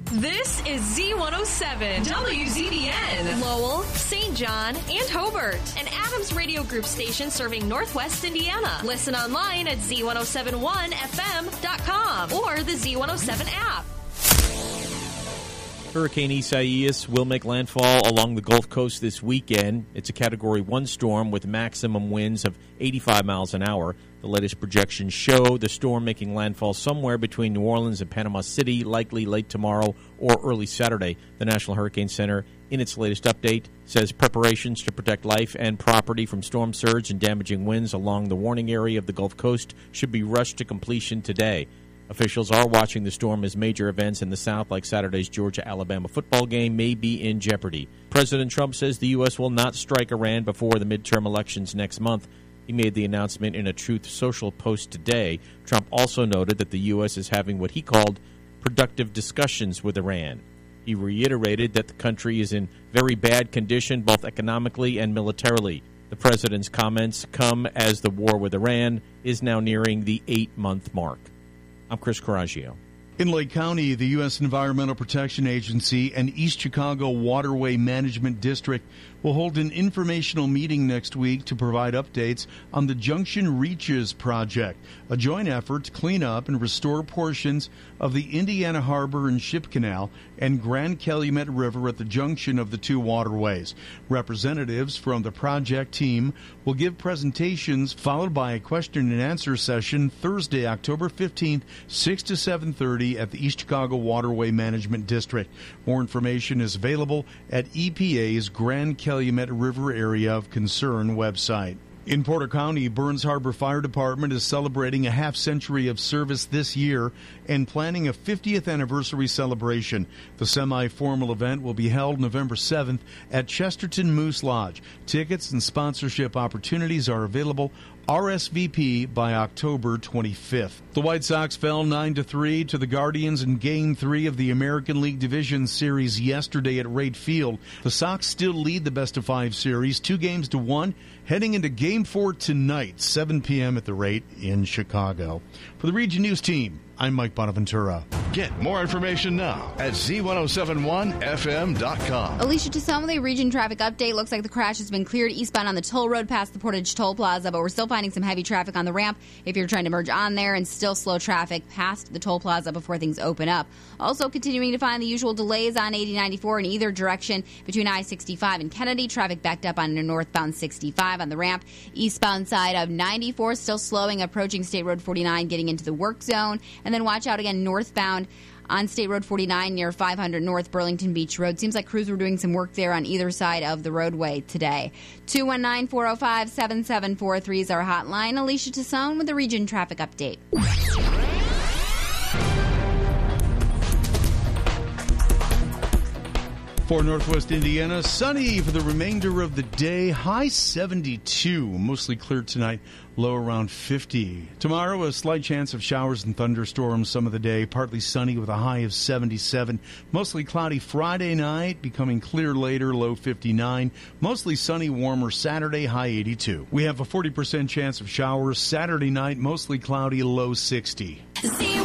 This is Z107 WZBN. Lowell, St. John, and Hobart. An Adams Radio Group station serving Northwest Indiana. Listen online at Z1071FM.com or the Z107 app. Hurricane Isaias will make landfall along the Gulf Coast this weekend. It's a Category 1 storm with maximum winds of 85 miles an hour. The latest projections show the storm making landfall somewhere between New Orleans and Panama City, likely late tomorrow or early Saturday. The National Hurricane Center, in its latest update, says preparations to protect life and property from storm surge and damaging winds along the warning area of the Gulf Coast should be rushed to completion today. Officials are watching the storm as major events in the South, like Saturday's Georgia-Alabama football game, may be in jeopardy. President Trump says the U.S. will not strike Iran before the midterm elections next month. He made the announcement in a Truth Social post today. Trump also noted that the U.S. is having what he called productive discussions with Iran. He reiterated that the country is in very bad condition, both economically and militarily. The president's comments come as the war with Iran is now nearing the 8-month mark. I'm Chris Coraggio. In Lake County, the U.S. Environmental Protection Agency and East Chicago Waterway Management District will hold an informational meeting next week to provide updates on the Junction Reaches project, a joint effort to clean up and restore portions of the Indiana Harbor and Ship Canal and Grand Calumet River at the junction of the two waterways. Representatives from the project team will give presentations followed by a question and answer session Thursday, October 15th, 6 to 7:30 at the East Chicago Waterway Management District. More information is available at EPA's Grand Calumet River Area of Concern website. In Porter County, Burns Harbor Fire Department is celebrating a half-century of service this year and planning a 50th anniversary celebration. The semi-formal event will be held November 7th at Chesterton Moose Lodge. Tickets and sponsorship opportunities are available. RSVP by October 25th. The White Sox fell 9-3 to the Guardians in Game 3 of the American League Division Series yesterday at Rate Field. The Sox still lead the best-of-5 series 2-1, heading into Game 4 tonight, 7 p.m. at the Rate in Chicago. For the Region News Team, I'm Mike Bonaventura. Get more information now at Z1071FM.com. Alicia Tassone with a region traffic update. Looks like the crash has been cleared eastbound on the toll road past the Portage Toll Plaza, but we're still finding some heavy traffic on the ramp if you're trying to merge on there, and still slow traffic past the toll plaza before things open up. Also continuing to find the usual delays on 8094 in either direction between I-65 and Kennedy. Traffic backed up on northbound 65 on the ramp. Eastbound side of 94 still slowing, approaching State Road 49, getting into the work zone. And then watch out again northbound on State Road 49 near 500 North Burlington Beach Road. Seems like crews were doing some work there on either side of the roadway today. 219-405-7743 is our hotline. Alicia Tassone with the Region Traffic Update. For Northwest Indiana, sunny for the remainder of the day. High 72, mostly clear tonight, low around 50. Tomorrow, a slight chance of showers and thunderstorms some of the day. Partly sunny with a high of 77. Mostly cloudy Friday night, becoming clear later, low 59. Mostly sunny, warmer Saturday, high 82. We have a 40% chance of showers Saturday night, mostly cloudy, low 60.